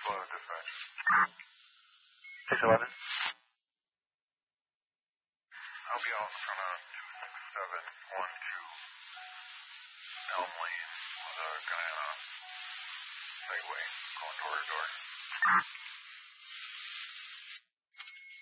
Hello, dispatch. 611. I'll be out in front of 2712 Elm Lane with a guy on a Segway going door to door.